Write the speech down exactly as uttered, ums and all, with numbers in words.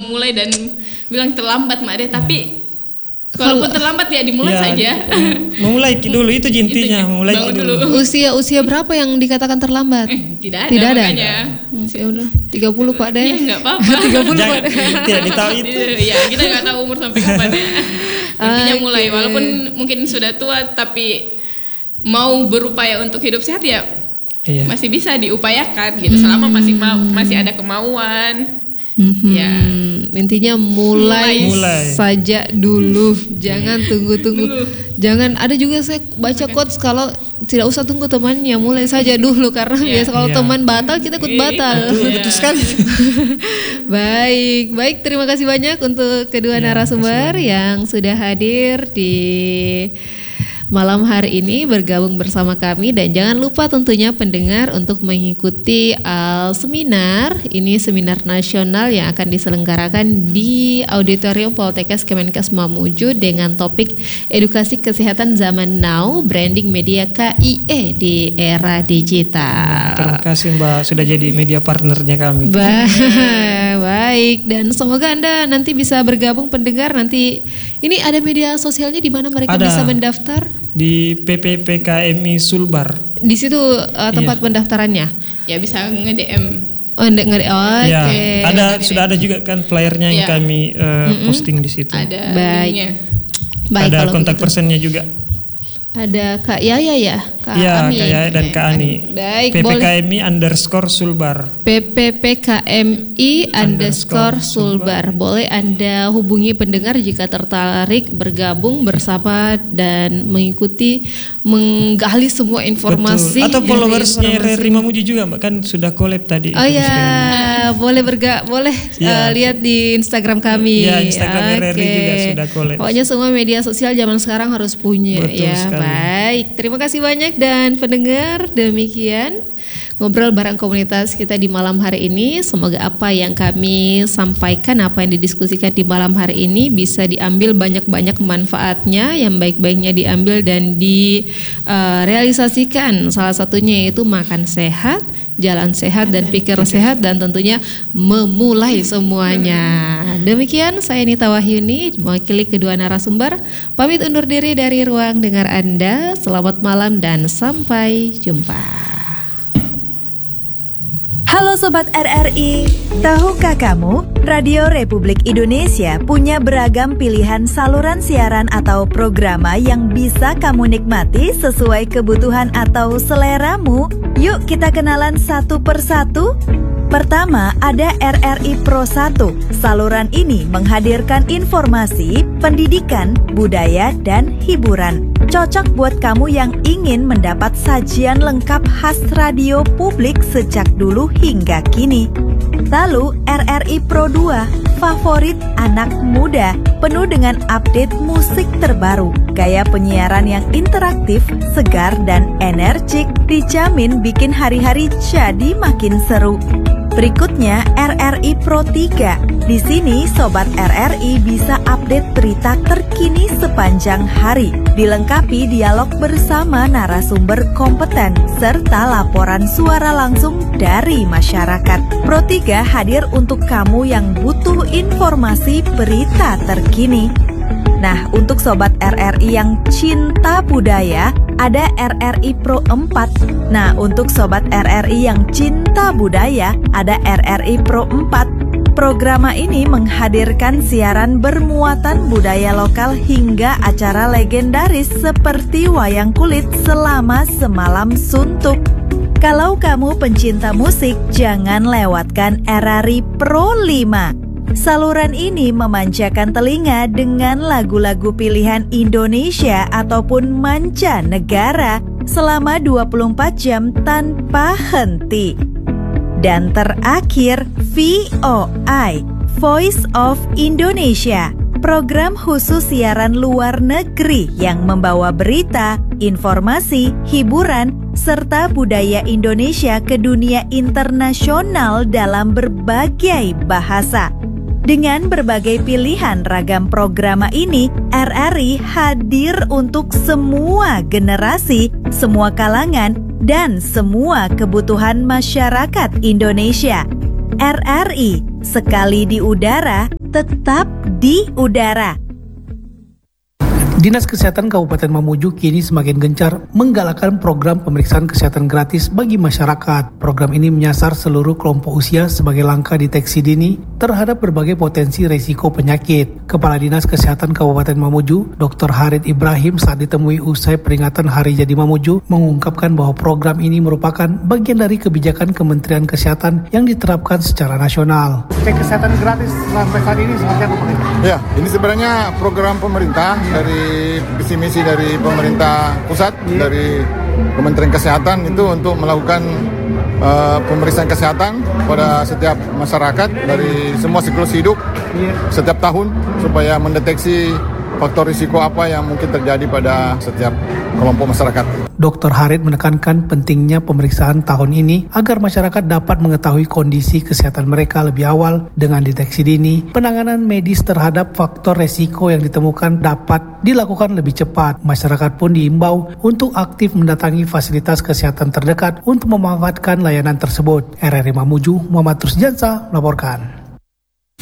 memulai dan bilang terlambat Mak Deh, tapi walaupun terlambat ya dimulai ya, saja. Memulai dulu itu intinya, memulai dulu. Usia usia berapa yang dikatakan terlambat? Eh, tidak ada. Tidak ada. Hmm, ya udah tiga puluh Pak Deh. Ya enggak apa-apa. tiga puluh Pak Deh. Tidak ditahu itu. Ya, kita enggak tahu umur sampai kapan ya. Intinya okay. mulai walaupun mungkin sudah tua tapi mau berupaya untuk hidup sehat ya. Iya. Masih bisa diupayakan gitu hmm. selama masih ma- masih ada kemauan. Mm-hmm. Ya, intinya mulai, mulai saja dulu, jangan tunggu-tunggu. Dulu. Jangan, ada juga saya baca quotes kalau tidak usah tunggu temannya, mulai saja dulu karena yeah. biasa kalau yeah. teman batal kita ikut batal. Betul, betul sekali. baik, baik terima kasih banyak untuk kedua yeah, narasumber yang sudah hadir di malam hari ini bergabung bersama kami, dan jangan lupa tentunya pendengar untuk mengikuti uh, seminar ini, seminar nasional yang akan diselenggarakan di Auditorium Poltekkes Kemenkes Mamuju dengan topik edukasi kesehatan zaman now, branding media K I E di era digital. Terima kasih Mbak sudah jadi media partnernya kami. Ba- baik, dan semoga Anda nanti bisa bergabung pendengar. Nanti ini ada media sosialnya di mana mereka ada. bisa mendaftar? Di P P P K M I Sulbar. Di situ uh, tempat iya. pendaftarannya. Ya bisa nge-D M. Oh, nge-D M. Oh, ya, oke. Okay. Ada sudah ada juga kan flyernya yang ya. kami uh, posting di situ. Ada linknya. Baik, ada kontak gitu. Personnya juga. Ada Kak Yaya ya, Kak ya, Ami. Kak Yaya dan Kak Ani. Baik, P P K M I underscore Sulbar. P P P K M I underscore Sulbar. Boleh Anda hubungi pendengar jika tertarik bergabung bersama dan mengikuti, menggali semua informasi. Betul. Atau followersnya R R I Mamuju juga Mbak, kan sudah collab tadi. Oh ya, boleh berga, boleh ya. uh, lihat di Instagram kami. Ya, Instagram okay. R R I juga sudah collab. Pokoknya semua media sosial zaman sekarang harus punya. Betul ya. sekali. Baik, terima kasih banyak dan pendengar, demikian ngobrol bareng komunitas kita di malam hari ini. Semoga apa yang kami sampaikan, apa yang didiskusikan di malam hari ini bisa diambil banyak-banyak manfaatnya, yang baik-baiknya diambil dan direalisasikan. Uh, Salah satunya yaitu makan sehat, jalan sehat dan pikir sehat, dan tentunya memulai semuanya. Demikian saya Nita Wahyuni mewakili kedua narasumber, pamit undur diri dari ruang dengar Anda. Selamat malam dan sampai jumpa. Halo Sobat R R I, tahukah kamu Radio Republik Indonesia punya beragam pilihan saluran siaran atau programa yang bisa kamu nikmati sesuai kebutuhan atau seleramu? Yuk kita kenalan satu persatu. Pertama, ada R R I Pro satu. Saluran ini menghadirkan informasi, pendidikan, budaya, dan hiburan. Cocok buat kamu yang ingin mendapat sajian lengkap khas radio publik sejak dulu hingga kini. Lalu R R I Pro dua, favorit anak muda, penuh dengan update musik terbaru. Gaya penyiaran yang interaktif, segar, dan energik dijamin bikin hari-hari jadi makin seru. Berikutnya R R I Pro tiga. Di sini Sobat R R I bisa update berita terkini sepanjang hari, dilengkapi dialog bersama narasumber kompeten serta laporan suara langsung dari masyarakat. Pro tiga hadir untuk kamu yang butuh informasi berita terkini. Nah, untuk Sobat R R I yang cinta budaya, ada R R I Pro empat. Nah, untuk Sobat R R I yang cinta budaya, ada R R I Pro empat. Programa ini menghadirkan siaran bermuatan budaya lokal hingga acara legendaris seperti wayang kulit selama semalam suntuk. Kalau kamu pencinta musik, jangan lewatkan R R I Pro lima. Saluran ini memanjakan telinga dengan lagu-lagu pilihan Indonesia ataupun mancanegara selama dua puluh empat jam tanpa henti. Dan terakhir, V O I, Voice of Indonesia, program khusus siaran luar negeri yang membawa berita, informasi, hiburan, serta budaya Indonesia ke dunia internasional dalam berbagai bahasa. Dengan berbagai pilihan ragam programa ini, R R I hadir untuk semua generasi, semua kalangan, dan semua kebutuhan masyarakat Indonesia. R R I, sekali di udara, tetap di udara. Dinas Kesehatan Kabupaten Mamuju kini semakin gencar menggalakkan program pemeriksaan kesehatan gratis bagi masyarakat. Program ini menyasar seluruh kelompok usia sebagai langkah deteksi dini terhadap berbagai potensi risiko penyakit. Kepala Dinas Kesehatan Kabupaten Mamuju, Doktor Harid Ibrahim, saat ditemui usai peringatan Hari Jadi Mamuju, mengungkapkan bahwa program ini merupakan bagian dari kebijakan Kementerian Kesehatan yang diterapkan secara nasional. Cek kesehatan gratis sampai saat ini seperti apa, Pak? Ya, ini sebenarnya program pemerintah dari visi misi dari pemerintah pusat, yeah. dari Kementerian Kesehatan itu untuk melakukan uh, pemeriksaan kesehatan pada setiap masyarakat dari semua siklus hidup yeah. setiap tahun supaya mendeteksi faktor risiko apa yang mungkin terjadi pada setiap kelompok masyarakat. Doktor Harid menekankan pentingnya pemeriksaan tahun ini agar masyarakat dapat mengetahui kondisi kesehatan mereka lebih awal dengan deteksi dini. Penanganan medis terhadap faktor resiko yang ditemukan dapat dilakukan lebih cepat. Masyarakat pun diimbau untuk aktif mendatangi fasilitas kesehatan terdekat untuk memanfaatkan layanan tersebut. R R I Mamuju, Muhammad Rusjansa melaporkan.